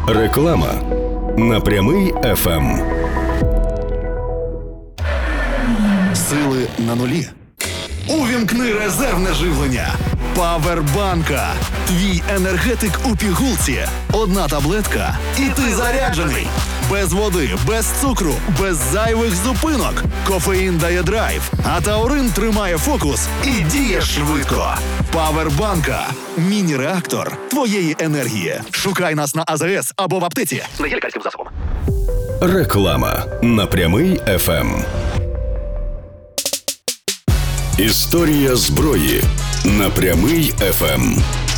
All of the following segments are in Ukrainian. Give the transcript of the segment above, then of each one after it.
Реклама на Прямий ФМ. Сили на нулі. Увімкни резервне живлення. Павербанка. Твій енергетик у пігулці. Одна таблетка і ти заряджений. Без води, без цукру, без зайвих зупинок. Кофеїн дає драйв, а таурин тримає фокус і діє швидко. Павербанка. Міні-реактор твоєї енергії. Шукай нас на АЗС або в аптеці. За лікарським засобом. Реклама на Прямий ФМ. Історія зброї на Прямий ФМ.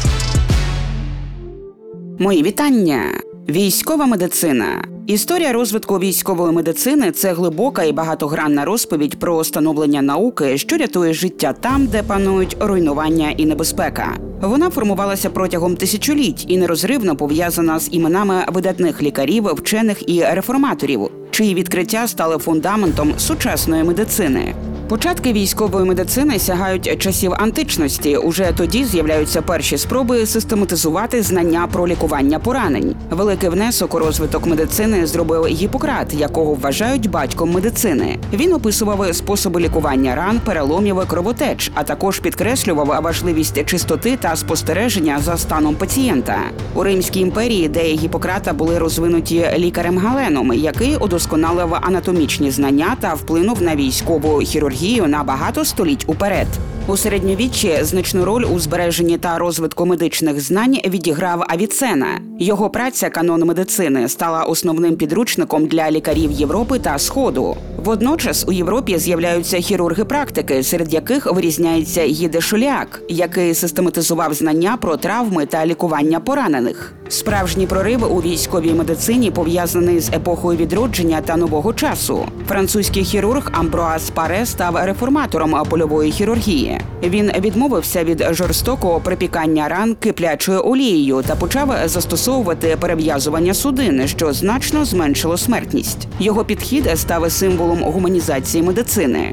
Мої вітання! Військова медицина. Історія розвитку військової медицини – це глибока і багатогранна розповідь про становлення науки, що рятує життя там, де панують руйнування і небезпека. Вона формувалася протягом тисячоліть і нерозривно пов'язана з іменами видатних лікарів, вчених і реформаторів, чиї відкриття стали фундаментом сучасної медицини. Початки військової медицини сягають часів античності. Уже тоді з'являються перші спроби систематизувати знання про лікування поранень. Великий внесок у розвиток медицини зробив Гіппократ, якого вважають батьком медицини. Він описував способи лікування ран, переломів, кровотеч, а також підкреслював важливість чистоти та спостереження за станом пацієнта. У Римській імперії ідеї Гіппократа були розвинуті лікарем Галеном, який удосконалив анатомічні знання та вплинув на військову хірургію на багато століть уперед. У середньовіччі значну роль у збереженні та розвитку медичних знань відіграв Авіцена. Його праця «Канон медицини» стала основним підручником для лікарів Європи та Сходу. Водночас у Європі з'являються хірурги-практики, серед яких вирізняється Гі де Шуляк, який систематизував знання про травми та лікування поранених. Справжній прорив у військовій медицині пов'язаний з епохою відродження та нового часу. Французький хірург Амброаз Паре став реформатором польової хірургії. Він відмовився від жорстокого припікання ран киплячою олією та почав застосовувати перев'язування судин, що значно зменшило смертність. Його підхід став символом гуманізації медицини.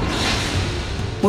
У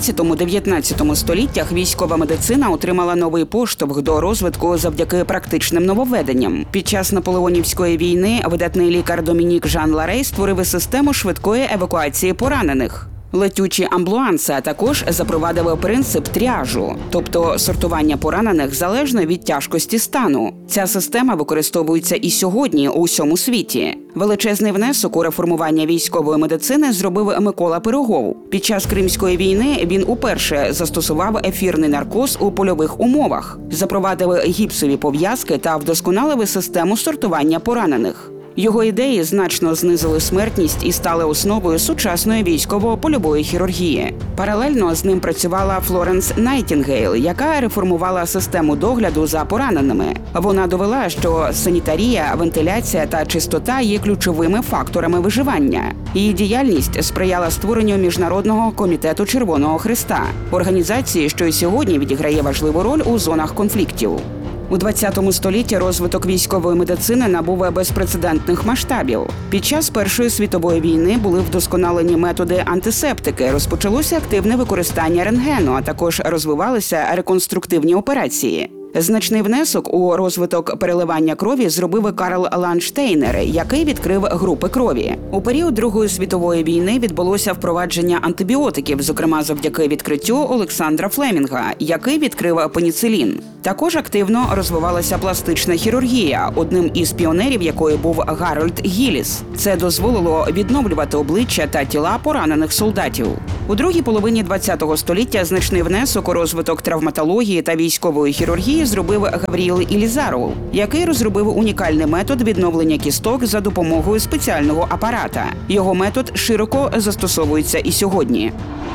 18-19 століттях військова медицина отримала новий поштовх до розвитку завдяки практичним нововведенням. Під час Наполеонівської війни видатний лікар Домінік Жан Ларей створив систему швидкої евакуації поранених. Летючі амбуланси, а також запровадив принцип тріажу, тобто сортування поранених залежно від тяжкості стану. Ця система використовується і сьогодні у всьому світі. Величезний внесок у реформування військової медицини зробив Микола Пирогов. Під час Кримської війни він уперше застосував ефірний наркоз у польових умовах, запровадив гіпсові пов'язки та вдосконалив систему сортування поранених. Його ідеї значно знизили смертність і стали основою сучасної військово-польової хірургії. Паралельно з ним працювала Флоренс Найтінгейл, яка реформувала систему догляду за пораненими. Вона довела, що санітарія, вентиляція та чистота є ключовими факторами виживання. Її діяльність сприяла створенню Міжнародного комітету Червоного Хреста – організації, що й сьогодні відіграє важливу роль у зонах конфліктів. У 20 столітті розвиток військової медицини набув безпрецедентних масштабів. Під час Першої світової війни були вдосконалені методи антисептики, розпочалося активне використання рентгену, а також розвивалися реконструктивні операції. Значний внесок у розвиток переливання крові зробив Карл Ландштейнер, який відкрив групи крові. У період Другої світової війни відбулося впровадження антибіотиків, зокрема завдяки відкриттю Олександра Флемінга, який відкрив пеніцилін. Також активно розвивалася пластична хірургія, одним із піонерів якої був Гарольд Гілліс. Це дозволило відновлювати обличчя та тіла поранених солдатів. У другій половині ХХ століття значний внесок у розвиток травматології та військової хірургії зробив Гавріл Ілізаров, який розробив унікальний метод відновлення кісток за допомогою спеціального апарата. Його метод широко застосовується і сьогодні.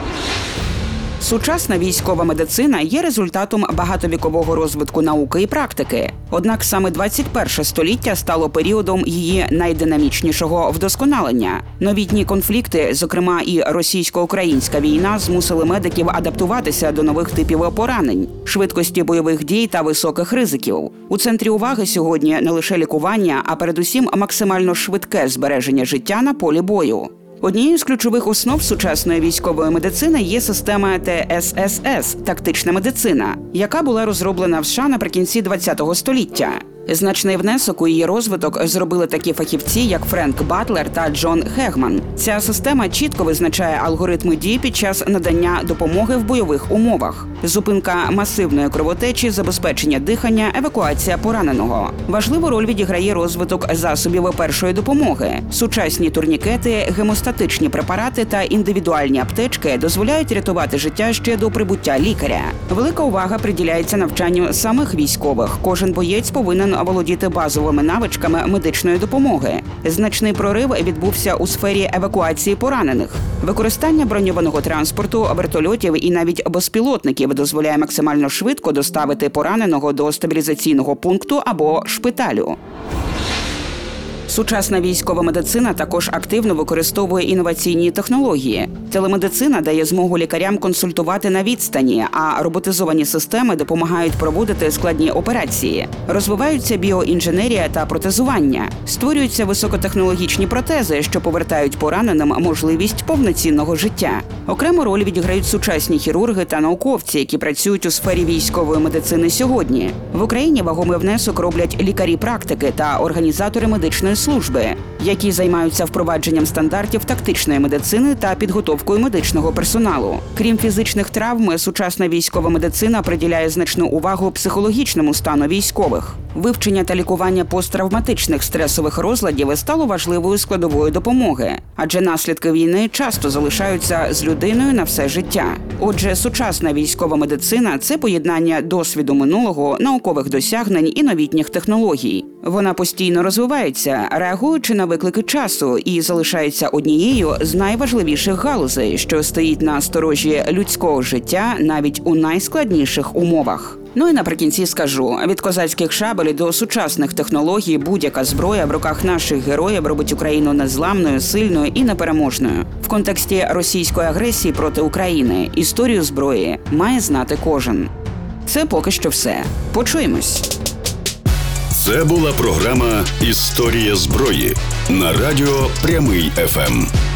Сучасна військова медицина є результатом багатовікового розвитку науки і практики. Однак саме 21 століття стало періодом її найдинамічнішого вдосконалення. Новітні конфлікти, зокрема і російсько-українська війна, змусили медиків адаптуватися до нових типів поранень, швидкості бойових дій та високих ризиків. У центрі уваги сьогодні не лише лікування, а передусім максимально швидке збереження життя на полі бою. Однією з ключових основ сучасної військової медицини є система ТССС – тактична медицина, яка була розроблена в США наприкінці ХХ століття. Значний внесок у її розвиток зробили такі фахівці, як Френк Батлер та Джон Хегман. Ця система чітко визначає алгоритми дій під час надання допомоги в бойових умовах. Зупинка масивної кровотечі, забезпечення дихання, евакуація пораненого. Важливу роль відіграє розвиток засобів першої допомоги. Сучасні турнікети, гемостатичні препарати та індивідуальні аптечки дозволяють рятувати життя ще до прибуття лікаря. Велика увага приділяється навчанню самих військових. Кожен боєць повинен володіти базовими навичками медичної допомоги. Значний прорив відбувся у сфері евакуації поранених. Використання броньованого транспорту, вертольотів і навіть безпілотників дозволяє максимально швидко доставити пораненого до стабілізаційного пункту або шпиталю. Сучасна військова медицина також активно використовує інноваційні технології. Телемедицина дає змогу лікарям консультувати на відстані, а роботизовані системи допомагають проводити складні операції. Розвиваються біоінженерія та протезування. Створюються високотехнологічні протези, що повертають пораненим можливість повноцінного життя. Окрему роль відіграють сучасні хірурги та науковці, які працюють у сфері військової медицини сьогодні. В Україні вагомий внесок роблять лікарі-практики та організатори медичної служби, які займаються впровадженням стандартів тактичної медицини та підготовкою медичного персоналу. Крім фізичних травм, сучасна військова медицина приділяє значну увагу психологічному стану військових. Вивчення та лікування посттравматичних стресових розладів стало важливою складовою допомоги, адже наслідки війни часто залишаються з людиною на все життя. Отже, сучасна військова медицина – це поєднання досвіду минулого, наукових досягнень і новітніх технологій. Вона постійно розвивається, реагуючи на виклики часу, і залишається однією з найважливіших галузей, що стоїть на сторожі людського життя навіть у найскладніших умовах. Ну і наприкінці скажу, від козацьких шабель до сучасних технологій будь-яка зброя в руках наших героїв робить Україну незламною, сильною і непереможною. В контексті російської агресії проти України історію зброї має знати кожен. Це поки що все. Почуємось. Це була програма «Історія зброї» на радіо «Прямий ФМ».